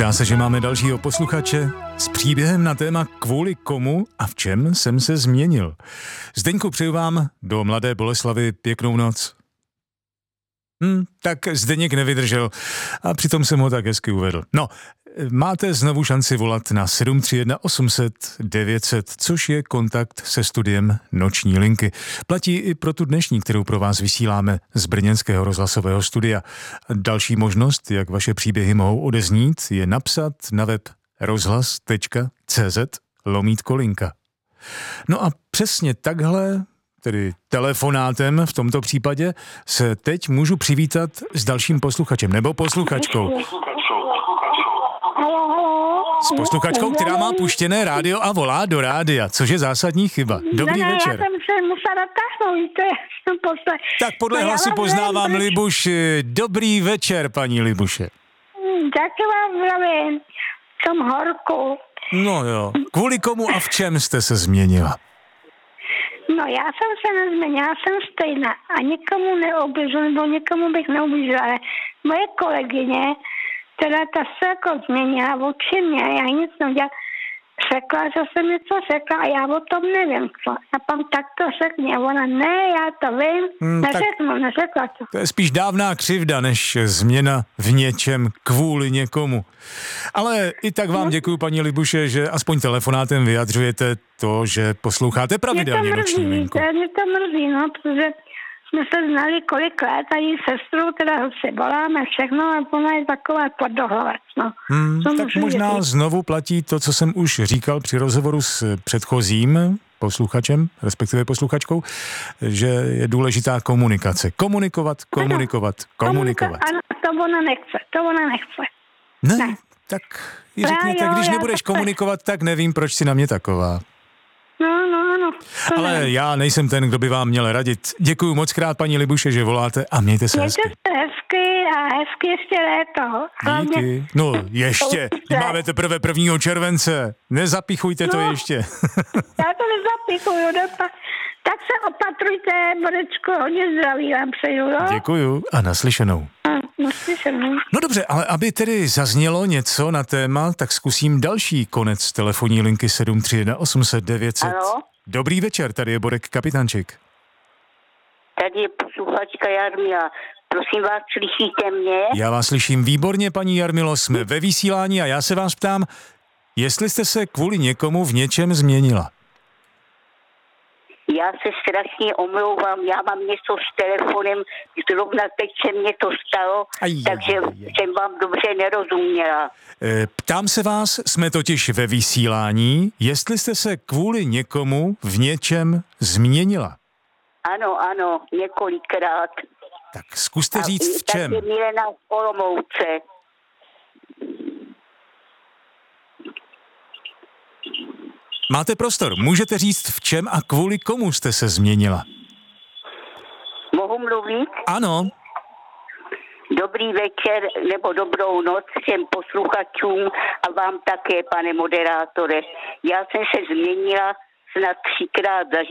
Zdá se, že máme dalšího posluchače s příběhem na téma kvůli komu a v čem jsem se změnil. Zdeňku, přeju vám do Mladé Boleslavi pěknou noc. Tak Zdeněk nevydržel a přitom jsem ho tak hezky uvedl. No, máte znovu šanci volat na 731 800 900, což je kontakt se studiem Noční linky. Platí i pro tu dnešní, kterou pro vás vysíláme z brněnského rozhlasového studia. Další možnost, jak vaše příběhy mohou odeznít, je napsat na web rozhlas.cz/linka. No a přesně takhle, tedy telefonátem v tomto případě, se teď můžu přivítat s dalším posluchačem, nebo posluchačkou. S posluchačkou, která má puštěné rádio a volá do rádia, což je zásadní chyba. Dobrý večer. Já jsem se musela natáhnout, Tak podle hlasu poznávám Libuš. Dobrý večer, paní Libuše. Taky vám zdravím, jsem horku. No jo, kvůli komu a v čem jste se změnila? No já jsem se nezměnila, já jsem stejná a nikomu neubližuji, nebo nikomu bych neubližila, ale moje kolegyně, která ta se jako změnila vůči mě, já nic nedělala, řekla, že jsem něco řekla a já o tom nevím co. A pak tak to řekne, ona ne, já to vím, neřekla to. To je spíš dávná křivda, než změna v něčem kvůli někomu. Ale i tak vám děkuju, paní Libuše, že aspoň telefonátem vyjadřujete to, že posloucháte pravidelně Noční linku. Mě to mrzí, no, protože jsme se znali kolik let a její sestru, teda se voláme všechno a ona je taková tvrdohlavec, no. Tak možná znovu platí to, co jsem už říkal při rozhovoru s předchozím posluchačem, respektive posluchačkou, že je důležitá komunikace. Komunikovat. Ano, to ona nechce. Ne. Tak jí řekněte, když nebudeš komunikovat, tak nevím, proč si na mě taková. No. Ale já nejsem ten, kdo by vám měl radit. Děkuju moc krát, paní Libuše, že voláte a mějte se hezky. Mějte se hezky a hezky ještě léto. Díky. No ještě, máme teprve 1. července. Nezapichujte to ještě. Já to nezapichuju, tak se opatrujte, Borečko, hodně zdraví vám přeju, jo? Děkuju a naslyšenou. No dobře, ale aby tedy zaznělo něco na téma, tak zkusím další konec telefonní linky 731 800 900. Ano? Dobrý večer, tady je Borek Kapitančik. Tady je posluchačka Jarmila. Prosím vás, slyšíte mě? Já vás slyším výborně, paní Jarmilo, jsme ve vysílání a já se vás ptám, jestli jste se kvůli někomu v něčem změnila. Já se strašně omlouvám, já mám něco s telefonem, zrovna teď se mně to stalo, takže jsem vám dobře nerozuměla. Ptám se vás, jsme totiž ve vysílání, jestli jste se kvůli někomu v něčem změnila. Ano, několikrát. Tak zkuste říct v čem. Tak je Milena z Olomouce. Máte prostor, můžete říct v čem a kvůli komu jste se změnila. Mohu mluvit? Ano. Dobrý večer nebo dobrou noc všem posluchačům a vám také, pane moderátore. Já jsem se změnila snad 3krát za